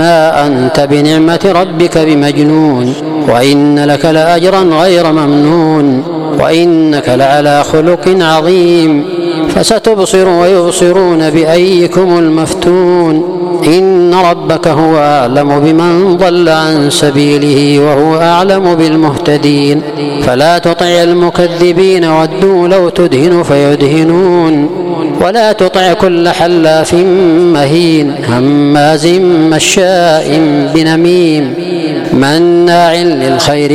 ما أنت بنعمة ربك بمجنون وإن لك لأجرا غير ممنون وإنك لعلى خلق عظيم فستبصر ويبصرون بأيكم المفتون إن ربك هو أعلم بمن ضل عن سبيله وهو أعلم بالمهتدين فلا تطع المكذبين ودوا لو تدهن فيدهنون ولا تطع كل حلاف مهين هماز مشاء بنميم مناع للخير